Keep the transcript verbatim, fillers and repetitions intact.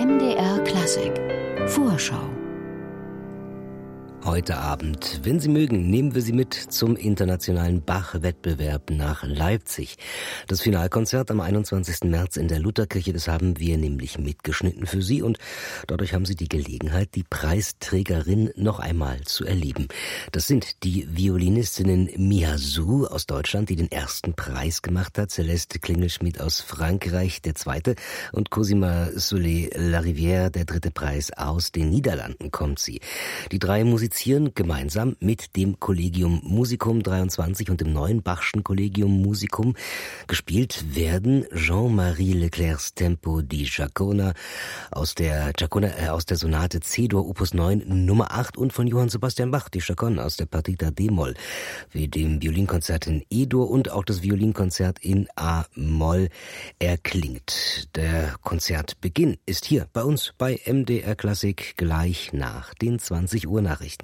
M D R Klassik Vorschau. Heute Abend, wenn Sie mögen, nehmen wir Sie mit zum internationalen Bach-Wettbewerb nach Leipzig. Das Finalkonzert am einundzwanzigsten März in der Lutherkirche, das haben wir nämlich mitgeschnitten für Sie und dadurch haben Sie die Gelegenheit, die Preisträgerin noch einmal zu erleben. Das sind die Violinistinnen Mia Su aus Deutschland, die den ersten Preis gemacht hat, Celeste Klingelschmidt aus Frankreich, der zweite, und Cosima Soler-Larivière, der dritte Preis. Aus den Niederlanden kommt sie. Die drei Musizieren gemeinsam mit dem Collegium Musicum dreiundzwanzig und dem neuen Bachschen Collegium Musicum. Gespielt werden Jean-Marie Leclerc's Tempo di Giacona aus der Giacona, äh, aus der Sonate C-Dur Opus neun Nummer acht und von Johann Sebastian Bach die Chaconne aus der Partita D-Moll, wie dem Violinkonzert in E-Dur und auch das Violinkonzert in A-Moll erklingt. Der Konzertbeginn ist hier bei uns bei M D R Klassik gleich nach den zwanzig Uhr Nachrichten.